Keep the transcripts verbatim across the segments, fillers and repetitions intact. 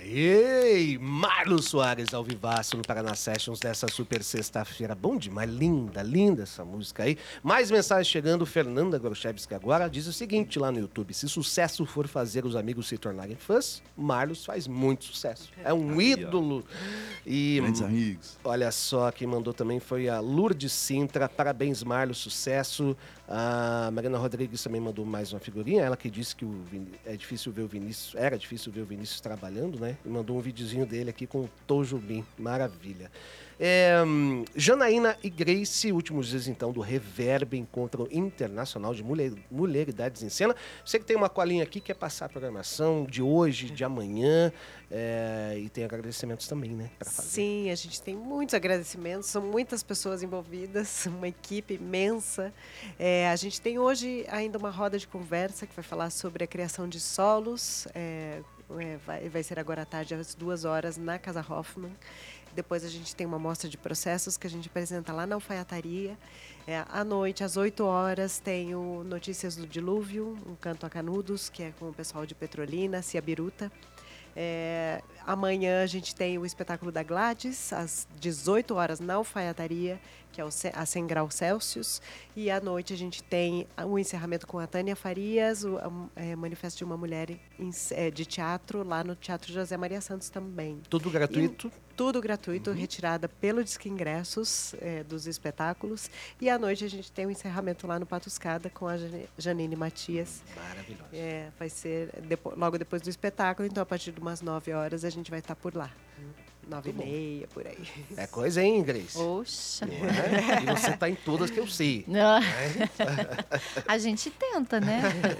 Ei, Marlos Soares ao vivaço no Paraná Sessions dessa super sexta-feira. Bom demais, linda, linda essa música aí. Mais mensagens chegando. Fernanda Grochevski agora diz o seguinte lá no YouTube: se sucesso for fazer os amigos se tornarem fãs, Marlos faz muito sucesso. É um Aí, ídolo. E grandes amigos. olha só, quem mandou também foi a Lourdes Sintra. Parabéns, Marlos, sucesso. A Mariana Rodrigues também mandou mais uma figurinha. Ela que disse que o Vin... é difícil ver o Vinícius, era difícil ver o Vinícius trabalhando, né? E mandou um videozinho dele aqui com o Tojubim. Maravilha. É, hum, Janaína e Grace, últimos dias então do Reverb, Encontro Internacional de Mulher, Mulheridades em Cena. Você que tem uma colinha aqui, quer passar a programação de hoje, de amanhã, é, e tem agradecimentos também, né? Pra fazer. Sim, a gente tem muitos agradecimentos, são muitas pessoas envolvidas, uma equipe imensa. É, a gente tem hoje ainda uma roda de conversa que vai falar sobre a criação de solos. É, é, vai, vai ser agora à tarde, às duas horas, na Casa Hoffman. Depois a gente tem uma mostra de processos que a gente apresenta lá na alfaiataria. É, à noite, às oito horas, tem o Notícias do Dilúvio, um canto a canudos, que é com o pessoal de Petrolina, Cia Biruta. É, amanhã a gente tem o espetáculo da Gladys, às dezoito horas, na alfaiataria, que é o, a cem graus Celsius. E à noite a gente tem o encerramento com a Tânia Farias, o a, é, Manifesto de uma Mulher em, é, de Teatro, lá no Teatro José Maria Santos também. Tudo gratuito? E, tudo gratuito, uhum. Retirada pelo Disque Ingressos é, dos espetáculos. E à noite a gente tem o encerramento lá no Patuscada com a Janine Matias. Maravilhoso. É, vai ser depo- logo depois do espetáculo, então a partir de umas nove horas a gente vai estar por lá. Nove e meia, por aí. É coisa, hein, Grace? Oxa. É? E você tá em todas que eu sei. Não. Né? A gente tenta, né?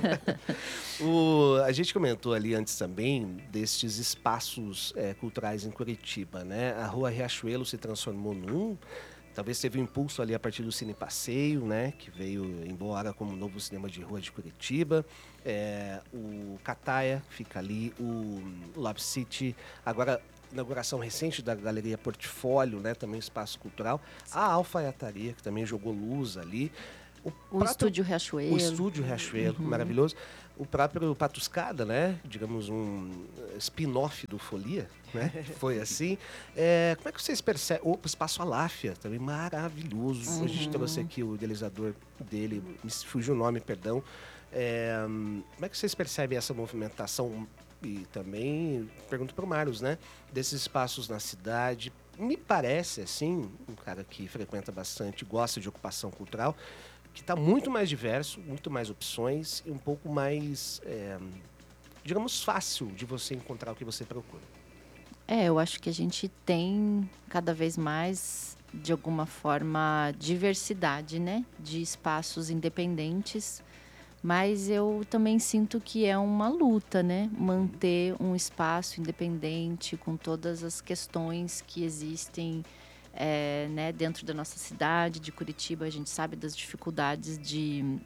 o, a gente comentou ali antes também destes espaços é, culturais em Curitiba, né? A Rua Riachuelo se transformou num... Talvez teve um impulso ali a partir do Cine Passeio, né? Que veio embora como um novo cinema de rua de Curitiba. É, o Cataia fica ali, o Love City. Agora, inauguração recente da Galeria Portfólio, né? Também espaço cultural. A Alfaiataria, que também jogou luz ali. O, o próprio, Estúdio Riachuelo. O Estúdio Riachuelo, uhum. Maravilhoso. O próprio Patuscada, né? Digamos, um spin-off do Folia, né? Foi assim. É, como é que vocês percebem? O Espaço Aláfia, também maravilhoso. Uhum. A gente trouxe aqui o idealizador dele, me fugiu o nome, perdão. É, como é que vocês percebem essa movimentação? E também, pergunto para o Marlos, né? Desses espaços na cidade. Me parece, assim, um cara que frequenta bastante, gosta de ocupação cultural, que está muito mais diverso, muito mais opções e um pouco mais, é, digamos, fácil de você encontrar o que você procura. É, eu acho que a gente tem cada vez mais, de alguma forma, diversidade, né? De espaços independentes, mas eu também sinto que é uma luta, né? Manter um espaço independente com todas as questões que existem É, né, dentro da nossa cidade, de Curitiba. A gente sabe das dificuldades de,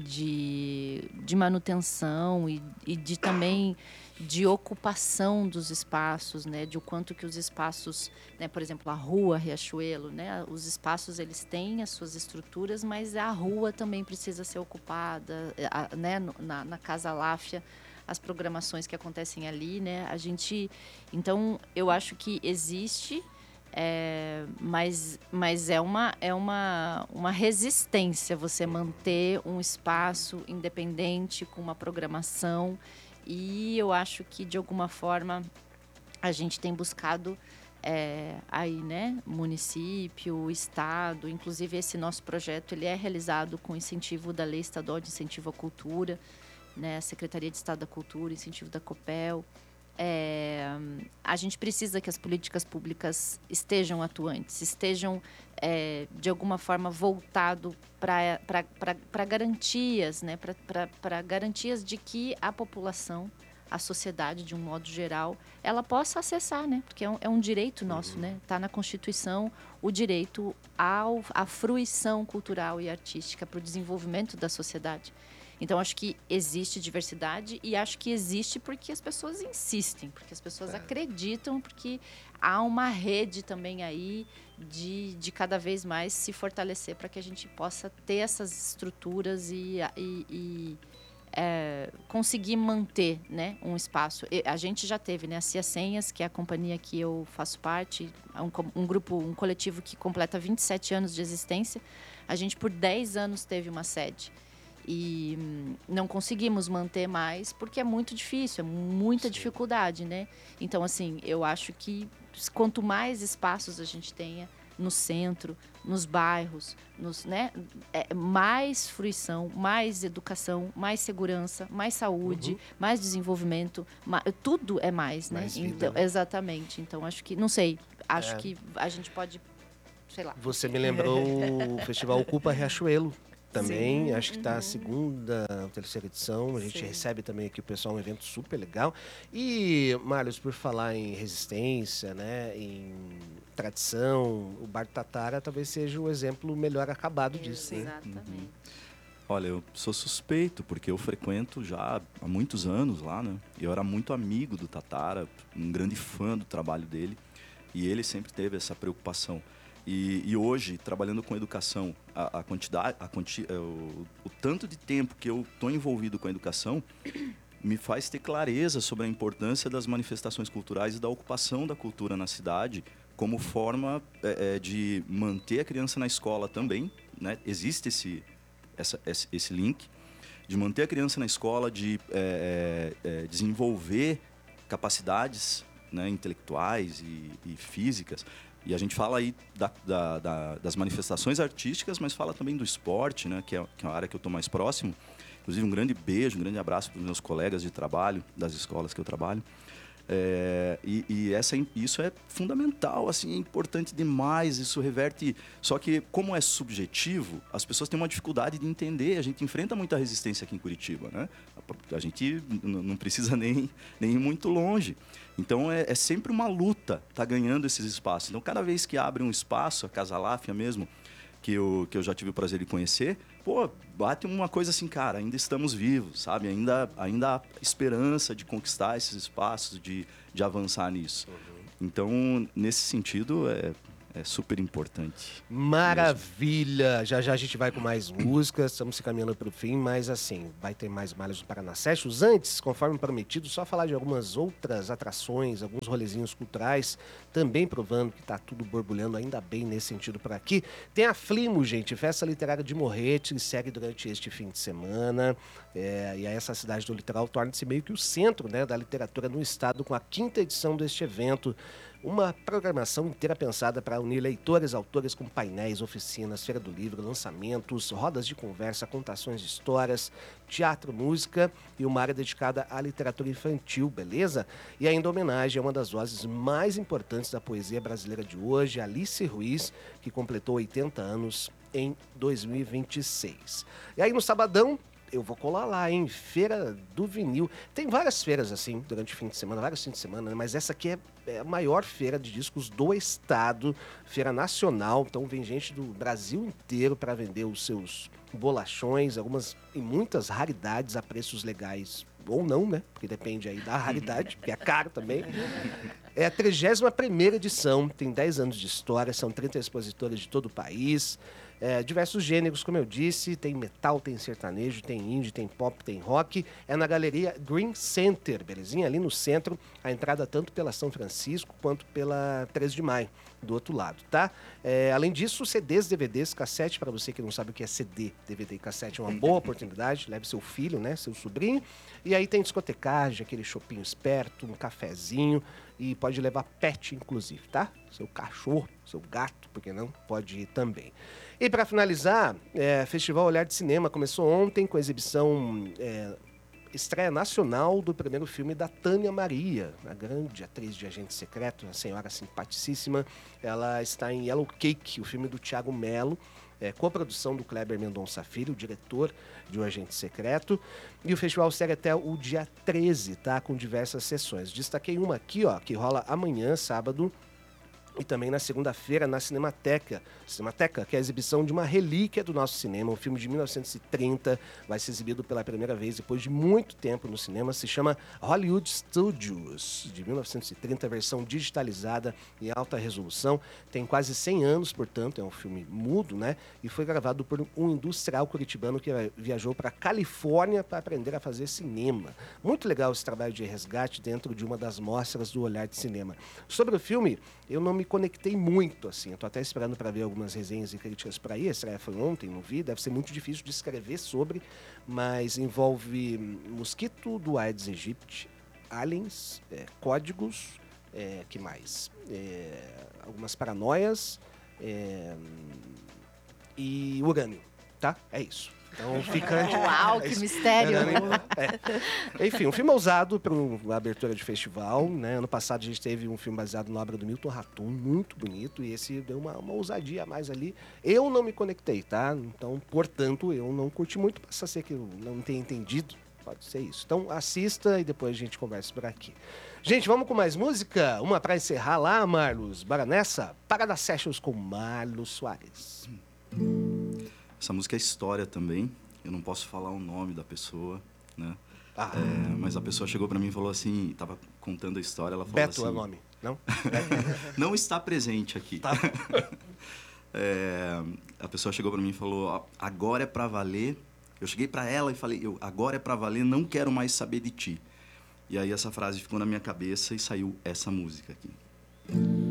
de, de manutenção e, e de também de ocupação dos espaços, né, de o quanto que os espaços, né, por exemplo, a rua Riachuelo, né, os espaços eles têm as suas estruturas, mas a rua também precisa ser ocupada, a, né, na, na Casa Láfia, as programações que acontecem ali, né, a gente, então eu acho que existe É, mas, mas é, uma, é uma, uma resistência você manter um espaço independente com uma programação, e eu acho que de alguma forma a gente tem buscado é, aí, né, município, estado, inclusive esse nosso projeto ele é realizado com incentivo da Lei Estadual de Incentivo à Cultura, né, a Secretaria de Estado da Cultura, incentivo da Copel. É, a gente precisa que as políticas públicas estejam atuantes, estejam é, de alguma forma voltado para garantias, né, para garantias de que a população, a sociedade de um modo geral, ela possa acessar, né, porque é um, é um direito nosso, né, está na Constituição o direito ao, à fruição cultural e artística para o desenvolvimento da sociedade. Então, acho que existe diversidade e acho que existe porque as pessoas insistem, porque as pessoas é. acreditam, porque há uma rede também aí de, de cada vez mais se fortalecer para que a gente possa ter essas estruturas e, e, e, é, conseguir manter, né, um espaço. E a gente já teve, né, a Cia Senhas, que é a companhia que eu faço parte, um, um grupo, um coletivo que completa vinte e sete anos de existência. A gente, por dez anos, teve uma sede. E hum, não conseguimos manter mais, porque é muito difícil, é muita Sim. dificuldade, né? Então, assim, eu acho que quanto mais espaços a gente tenha no centro, nos bairros, nos, né, é, mais fruição, mais educação, mais segurança, mais saúde, uhum. mais desenvolvimento, mais, tudo é mais, né? Mais vida, então, né? Exatamente. Então, acho que, não sei, acho é. que a gente pode, sei lá. Você me lembrou o Festival Ocupa Riachuelo. Também, Sim, acho que está uhum. a segunda, terceira edição. A gente Sim. recebe também aqui o pessoal, um evento super legal. E, Marlos, por falar em resistência, né, em tradição, o Bar Tatara talvez seja o exemplo melhor acabado disso. Né? Exatamente. Uhum. Olha, eu sou suspeito, porque eu frequento já há muitos anos lá, né? Eu era muito amigo do Tatara, um grande fã do trabalho dele. E ele sempre teve essa preocupação. E, e hoje, trabalhando com educação, a, a quantidade, a quanti, o, o tanto de tempo que eu estou envolvido com a educação me faz ter clareza sobre a importância das manifestações culturais e da ocupação da cultura na cidade como forma é, é, de manter a criança na escola também, né? Existe esse, essa, esse, esse link, de manter a criança na escola, de é, é, desenvolver capacidades, né, intelectuais e, e físicas. E a gente fala aí da, da, da, das manifestações artísticas, mas fala também do esporte, né, que é, que é a área que eu estou mais próximo. Inclusive, um grande beijo, um grande abraço para os meus colegas de trabalho, das escolas que eu trabalho. É, e e essa, isso é fundamental, assim, é importante demais, isso reverte... Só que, como é subjetivo, as pessoas têm uma dificuldade de entender. A gente enfrenta muita resistência aqui em Curitiba, né? A gente não precisa nem, nem ir muito longe. Então, é, é sempre uma luta estar tá ganhando esses espaços. Então, cada vez que abre um espaço, a Casa Láfia mesmo, que eu, que eu já tive o prazer de conhecer, pô, bate uma coisa assim, cara, ainda estamos vivos, sabe? Ainda, ainda há esperança de conquistar esses espaços, de, de avançar nisso. Uhum. Então, nesse sentido, é, é super importante. Maravilha! Mesmo. Já já a gente vai com mais músicas, estamos se caminhando para o fim, mas assim, vai ter mais Malhas do Paraná Sessions. Antes, conforme prometido, só falar de algumas outras atrações, alguns rolezinhos culturais, também provando que está tudo borbulhando ainda bem nesse sentido por aqui. Tem a Flimo, gente, Festa Literária de Morrete, que segue durante este fim de semana. É, e aí essa cidade do litoral torna-se meio que o centro, né, da literatura no estado, com a quinta edição deste evento. Uma programação inteira pensada para unir leitores, autores com painéis, oficinas, feira do livro, lançamentos, rodas de conversa, contações de histórias, teatro, música e uma área dedicada à literatura infantil, beleza? E ainda homenagem a uma das vozes mais importantes da poesia brasileira de hoje, Alice Ruiz, que completou oitenta anos em dois mil e vinte e seis. E aí no sabadão, eu vou colar lá, hein? Feira do Vinil. Tem várias feiras, assim, durante o fim de semana, vários fins de semana, né? Mas essa aqui é, é a maior feira de discos do estado, feira nacional. Então vem gente do Brasil inteiro para vender os seus bolachões, algumas e muitas raridades a preços legais. Ou não, né? Porque depende aí da raridade, porque é caro também. É a trigésima primeira edição, tem dez anos de história, são trinta expositores de todo o país. É, diversos gêneros, como eu disse, tem metal, tem sertanejo, tem indie, tem pop, tem rock. É na Galeria Green Center, belezinha? Ali no centro, a entrada tanto pela São Francisco quanto pela treze de maio, do outro lado, tá? É, além disso, C Ds, D V Ds, cassete, para você que não sabe o que é C D, D V D e cassete, é uma boa oportunidade, leve seu filho, né, seu sobrinho. E aí tem discotecagem, aquele chopinho esperto, um cafezinho, e pode levar pet, inclusive, tá? Seu cachorro, seu gato, porque não? Pode ir também. E para finalizar, é, Festival Olhar de Cinema começou ontem com a exibição, é, estreia nacional do primeiro filme da Tânia Maria, a grande atriz de Agente Secreto, uma senhora simpaticíssima. Ela está em Yellow Cake, o filme do Thiago Mello, é, coprodução do Kleber Mendonça Filho, o diretor de O Agente Secreto. E o festival segue até o dia treze, tá? Com diversas sessões. Destaquei uma aqui, ó, que rola amanhã, sábado, E também na segunda-feira, na Cinemateca. Cinemateca, que é a exibição de uma relíquia do nosso cinema, um filme de mil novecentos e trinta, vai ser exibido pela primeira vez depois de muito tempo no cinema. Se chama Hollywood Studios, de mil novecentos e trinta, versão digitalizada em alta resolução. Tem quase cem anos, portanto, é um filme mudo, né? E foi gravado por um industrial curitibano que viajou para a Califórnia para aprender a fazer cinema. Muito legal esse trabalho de resgate dentro de uma das mostras do Olhar de Cinema. Sobre o filme, eu não me conectei muito, assim. Eu tô até esperando para ver algumas resenhas e críticas por aí. A estreia foi ontem, não vi. Deve ser muito difícil de escrever sobre, mas envolve mosquito do Aedes aegypti, aliens, é, códigos, é, que mais? É, algumas paranoias é, e urânio, tá? É isso. Então fica... Uau, que mistério! É. Enfim, um filme ousado para uma abertura de festival, né? Ano passado a gente teve um filme baseado na obra do Milton Ratum, muito bonito, e esse deu uma, uma ousadia a mais ali. Eu não me conectei, tá? Então, portanto, eu não curti muito, passa a ser que eu não tenha entendido, pode ser isso. Então, assista e depois a gente conversa por aqui. Gente, vamos com mais música? Uma para encerrar lá, Marlos. Bora nessa? Parada Sessions com Marlos Soares. Essa música é história também. Eu não posso falar o nome da pessoa, né? Ah. É, mas a pessoa chegou para mim e falou assim, estava contando a história, ela falou Beto assim... é o nome, não? Não está presente aqui. Tá. É, a pessoa chegou para mim e falou, agora é para valer. Eu cheguei para ela e falei, eu, agora é para valer, não quero mais saber de ti. E aí essa frase ficou na minha cabeça e saiu essa música aqui.